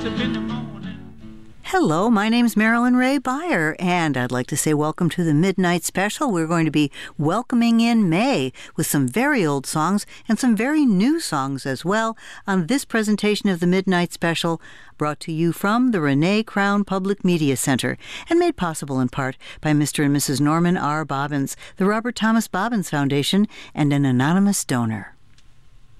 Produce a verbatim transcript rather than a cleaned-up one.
Hello, my name's Marilyn Ray Beyer, and I'd like to say welcome to the Midnight Special. We're going to be welcoming in May with some very old songs and some very new songs as well on this presentation of the Midnight Special, brought to you from the Renee Crown Public Media Center and made possible in part by Mister and Missus Norman R. Bobbins, the Robert Thomas Bobbins Foundation, and an anonymous donor.